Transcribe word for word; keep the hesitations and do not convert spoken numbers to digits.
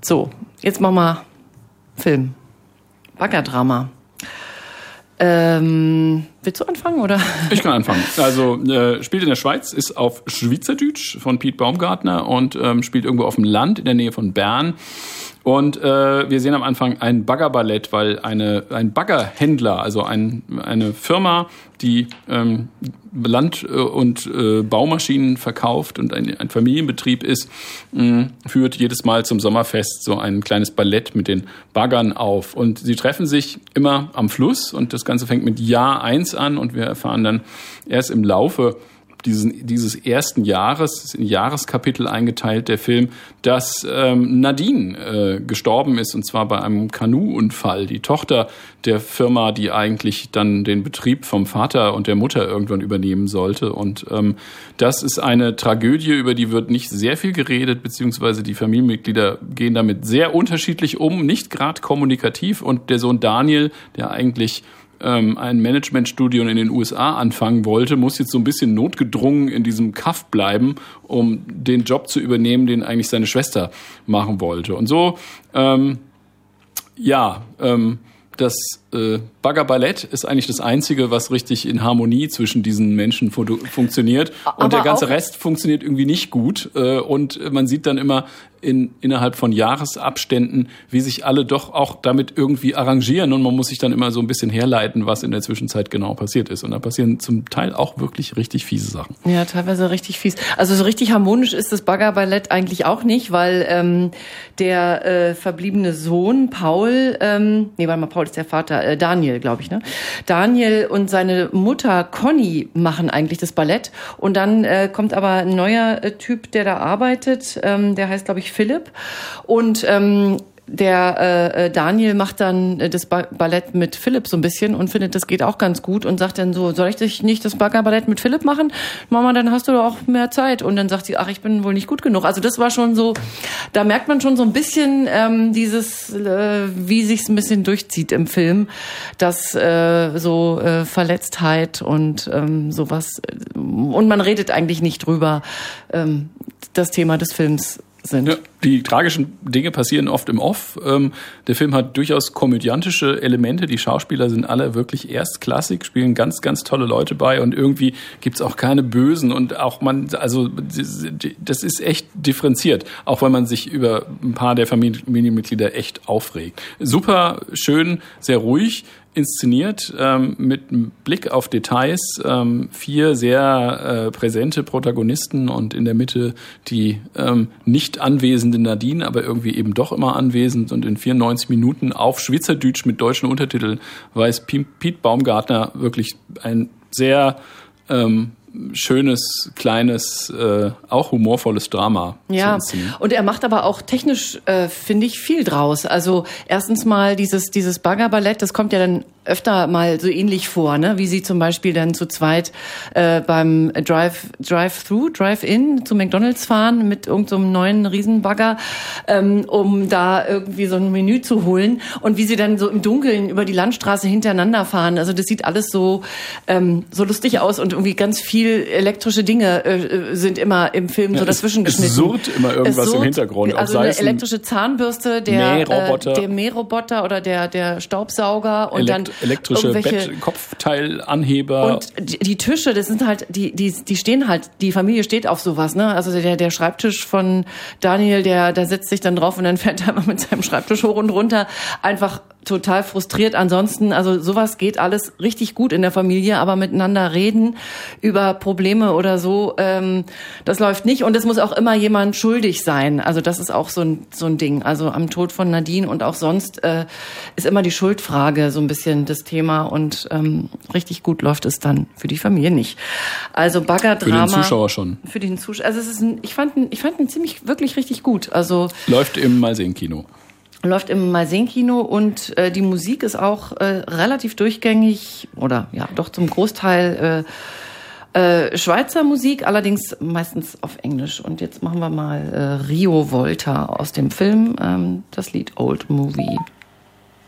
So, jetzt machen wir Film. Baggerdrama. Ähm, willst du anfangen, oder? Ich kann anfangen. Also, äh, spielt in der Schweiz, ist auf Schweizerdeutsch von Piet Baumgartner und ähm, spielt irgendwo auf dem Land in der Nähe von Bern. Und äh, wir sehen am Anfang ein Baggerballett, weil eine ein Baggerhändler, also ein, eine Firma, die ähm, Land- und äh, Baumaschinen verkauft und ein, ein Familienbetrieb ist, mh, führt jedes Mal zum Sommerfest so ein kleines Ballett mit den Baggern auf. Und sie treffen sich immer am Fluss und das Ganze fängt mit Jahr eins an und wir erfahren dann erst im Laufe Diesen, dieses ersten Jahres, in Jahreskapitel eingeteilt, der Film, dass ähm, Nadine äh, gestorben ist, und zwar bei einem Kanuunfall. Die Tochter der Firma, die eigentlich dann den Betrieb vom Vater und der Mutter irgendwann übernehmen sollte. Und ähm, das ist eine Tragödie, über die wird nicht sehr viel geredet, beziehungsweise die Familienmitglieder gehen damit sehr unterschiedlich um, nicht gerade kommunikativ. Und der Sohn Daniel, der eigentlich ein Managementstudium in den U S A anfangen wollte, muss jetzt so ein bisschen notgedrungen in diesem Kaff bleiben, um den Job zu übernehmen, den eigentlich seine Schwester machen wollte. Und so, ähm, ja, ähm, das äh, Baggerballett ist eigentlich das Einzige, was richtig in Harmonie zwischen diesen Menschen fu- funktioniert. Und Aber der ganze Rest funktioniert irgendwie nicht gut. Äh, und man sieht dann immer in, innerhalb von Jahresabständen, wie sich alle doch auch damit irgendwie arrangieren. Und man muss sich dann immer so ein bisschen herleiten, was in der Zwischenzeit genau passiert ist. Und da passieren zum Teil auch wirklich richtig fiese Sachen. Ja, teilweise richtig fies. Also so richtig harmonisch ist das Baggerballett eigentlich auch nicht, weil ähm, der äh, verbliebene Sohn Paul, ähm, nee, warte mal, Paul ist der Vater, äh, Daniel, glaube ich, ne? Daniel und seine Mutter Conny machen eigentlich das Ballett. Und dann äh, kommt aber ein neuer äh, Typ, der da arbeitet, ähm, der heißt, glaube ich, Philipp. Und ähm, der äh, Daniel macht dann das ba- Ballett mit Philipp so ein bisschen und findet, das geht auch ganz gut und sagt dann so, soll ich dich nicht das Baggerballett mit Philipp machen? Mama, dann hast du doch auch mehr Zeit. Und dann sagt sie, ach, ich bin wohl nicht gut genug. Also das war schon so, da merkt man schon so ein bisschen ähm, dieses, äh, wie sich's ein bisschen durchzieht im Film, dass äh, so äh, Verletztheit und ähm, sowas, und man redet eigentlich nicht drüber, ähm, das Thema des Films sind. Ja, die tragischen Dinge passieren oft im Off. Ähm, der Film hat durchaus komödiantische Elemente. Die Schauspieler sind alle wirklich erstklassig, spielen ganz, ganz tolle Leute bei und irgendwie gibt's auch keine Bösen und auch man, also das ist echt differenziert, auch wenn man sich über ein paar der Familienmitglieder echt aufregt. Super schön, sehr ruhig inszeniert, ähm, mit einem Blick auf Details, ähm, vier sehr äh, präsente Protagonisten und in der Mitte die ähm, nicht anwesende Nadine, aber irgendwie eben doch immer anwesend, und in vierundneunzig Minuten auf Schweizerdeutsch mit deutschen Untertiteln weiß Piet Baumgartner wirklich ein sehr ähm, schönes, kleines, äh, auch humorvolles Drama. Ja, und er macht aber auch technisch, äh, finde ich, viel draus. Also erstens mal dieses dieses Baggerballett, das kommt ja dann öfter mal so ähnlich vor, ne? Wie sie zum Beispiel dann zu zweit äh, beim Drive Drive-Thru, Drive-In zu McDonald's fahren mit irgendeinem so neuen Riesenbagger, ähm, um da irgendwie so ein Menü zu holen, und wie sie dann so im Dunkeln über die Landstraße hintereinander fahren. Also das sieht alles so ähm, so lustig aus, und irgendwie ganz viel elektrische Dinge äh, sind immer im Film ja, so dazwischen geschnitten. Es surrt immer irgendwas surrt, im Hintergrund. Also eine elektrische Zahnbürste, der Mähroboter. Äh, der Mähroboter oder der der Staubsauger und Elekt- dann elektrische Bettkopfteilanheber. Und die, die Tische, das sind halt, die, die, die stehen halt, die Familie steht auf sowas, ne? Also der, der Schreibtisch von Daniel, der, der setzt sich dann drauf und dann fährt er einfach mit seinem Schreibtisch hoch und runter. Einfach total frustriert. Ansonsten, also sowas geht alles richtig gut in der Familie, aber miteinander reden über Probleme oder so, ähm, das läuft nicht. Und es muss auch immer jemand schuldig sein. Also das ist auch so ein, so ein Ding. Also am Tod von Nadine und auch sonst äh, ist immer die Schuldfrage so ein bisschen das Thema, und ähm, richtig gut läuft es dann für die Familie nicht. Also Baggerdrama. Für den Zuschauer schon. Für den Zuschauer. Also es ist ein, ich fand ihn, ich fand ihn ziemlich, wirklich richtig gut. Also läuft im Malsehen-Kino. Läuft im Malsehen-Kino, und äh, die Musik ist auch äh, relativ durchgängig, oder ja, doch zum Großteil äh, äh, Schweizer Musik, allerdings meistens auf Englisch. Und jetzt machen wir mal äh, Rio Volta aus dem Film, ähm, das Lied Old Movie.